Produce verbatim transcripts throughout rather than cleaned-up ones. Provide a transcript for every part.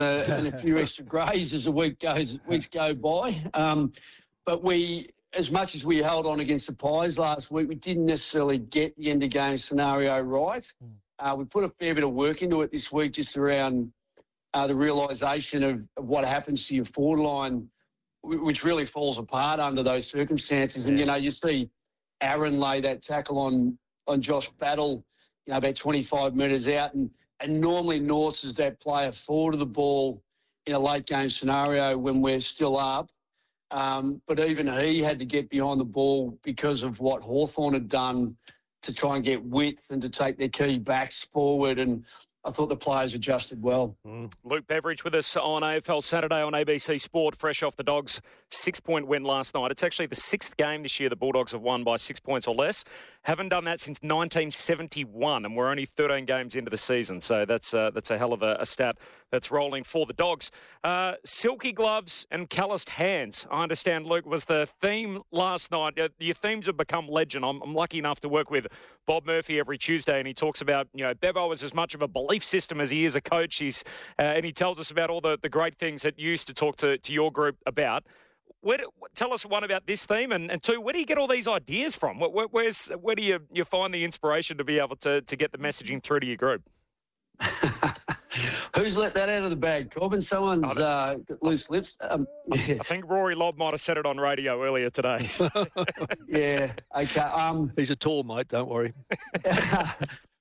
uh, and a few extra greys as the week goes, weeks go by. Um, but we, as much as we held on against the Pies last week, we didn't necessarily get the end of game scenario right. Uh, we put a fair bit of work into it this week, just around uh, the realisation of, of what happens to your forward line, which really falls apart under those circumstances. And, you know, you see Aaron lay that tackle on on Josh Battle, you know, about twenty-five metres out. And, and normally Norths is that player forward of the ball in a late game scenario when we're still up. Um, but even he had to get behind the ball because of what Hawthorn had done to try and get width and to take their key backs forward. And I thought the players adjusted well. Mm. Luke Beveridge with us on A F L Saturday on A B C Sport, fresh off the Dogs' six-point win last night. It's actually the sixth game this year the Bulldogs have won by six points or less. Haven't done that since nineteen seventy-one, and we're only thirteen games into the season. So that's uh, that's a hell of a, a stat that's rolling for the Dogs. Uh, silky gloves and calloused hands, I understand, Luke, was the theme last night. Uh, your themes have become legend. I'm, I'm lucky enough to work with Bob Murphy every Tuesday, and he talks about, you know, Bevo is as much of a belief system as he is a coach. He's, uh, and he tells us about all the, the great things that you used to talk to, to your group about. Where do, tell us, one, about this theme, and, and two, where do you get all these ideas from? Where, where's, where do you, you find the inspiration to be able to, to get the messaging through to your group? Who's let that out of the bag, Corbin? Someone's uh, got loose lips. Um, yeah. I think Rory Lobb might have said it on radio earlier today. yeah, okay. Um, He's a tall mate, don't worry. I,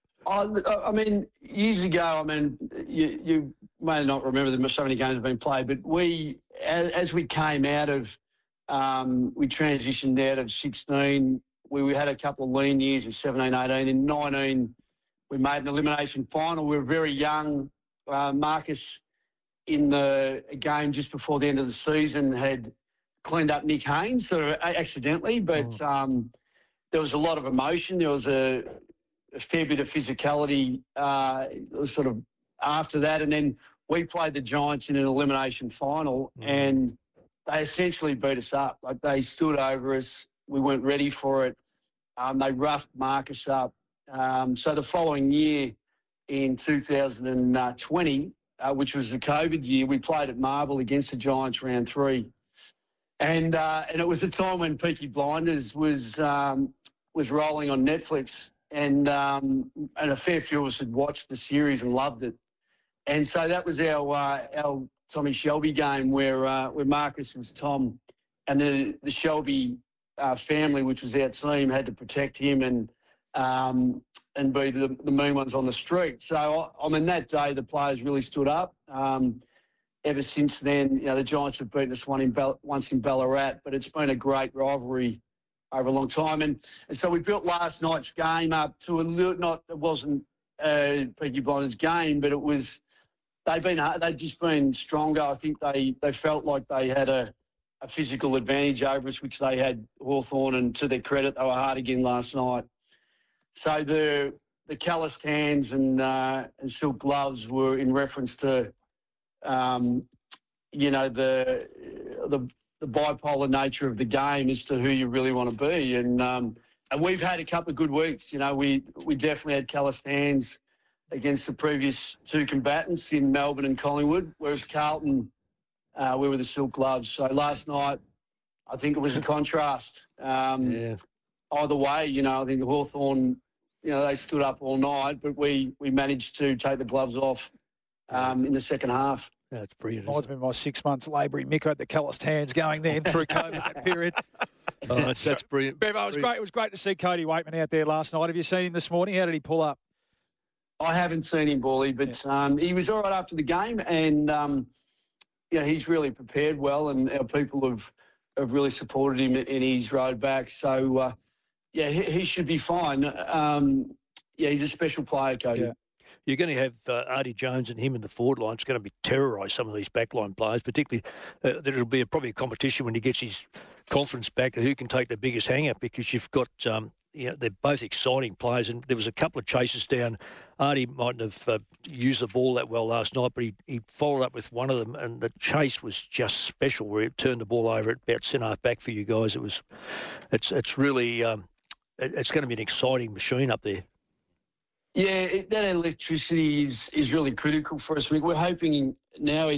I mean, years ago, I mean, you, you may not remember that so many games have been played, but we, as, as we came out of, um, we transitioned out of sixteen, we, we had a couple of lean years in seventeen, eighteen. In nineteen, we made an elimination final. We were very young. Uh, Marcus, in the game just before the end of the season, had cleaned up Nick Haynes, sort of accidentally, but um, there was a lot of emotion. There was a, a fair bit of physicality uh, sort of after that. And then we played the Giants in an elimination final, mm. and they essentially beat us up. Like, they stood over us. We weren't ready for it. Um, they roughed Marcus up. Um, so the following year, in two thousand twenty, uh, which was the COVID year, we played at Marvel against the Giants round three. And uh, and it was a time when Peaky Blinders was um, was rolling on Netflix, and um, and a fair few of us had watched the series and loved it. And so that was our uh, our Tommy Shelby game, where uh, where Marcus was Tom, and the the Shelby uh, family, which was our team, had to protect him and um, and be the, the mean ones on the street. So I mean, that day the players really stood up. Um, Ever since then, you know, the Giants have beaten us one in Ball- once in Ballarat, but it's been a great rivalry over a long time. And, and so we built last night's game up to a little, not, it wasn't a Peaky Blinders game, but it was, they've been, they've just been stronger. I think they, they felt like they had a, a physical advantage over us, which they had Hawthorn, and to their credit, they were hard again last night. So the, the calloused hands and, uh, and silk gloves were in reference to, Um, you know, the, the the bipolar nature of the game as to who you really want to be. And um, and we've had a couple of good weeks. You know, we, we definitely had calloused hands against the previous two combatants in Melbourne and Collingwood, whereas Carlton, uh, we were the silk gloves. So last night, I think it was a contrast. Um, yeah. Either way, you know, I think Hawthorn, you know, they stood up all night, but we, we managed to take the gloves off Um, in the second half. That's brilliant. Reminds me of my six months labouring Micko had the calloused hands going then through COVID that period. Oh, that's, that's brilliant. Bevo, it was great. It was great to see Cody Waitman out there last night. Have you seen him this morning? How did he pull up? I haven't seen him, Bully, but yeah. um, he was all right after the game, and um, yeah, he's really prepared well, and our people have have really supported him in his road back. So uh, yeah, he, he should be fine. Um, yeah, he's a special player, Cody. Yeah. You're going to have uh, Artie Jones and him in the forward line. It's going to be terrorise some of these backline players, particularly uh, that it'll be a, probably a competition when he gets his confidence back, who can take the biggest hang-up, because you've got, um, you know, they're both exciting players. And there was a couple of chases down. Artie mightn't have uh, used the ball that well last night, but he, he followed up with one of them, and the chase was just special, where he turned the ball over at about centre-half back for you guys. It was, it's, it's really, um, it, it's going to be an exciting machine up there. Yeah, it, that electricity is, is really critical for us. We're hoping now he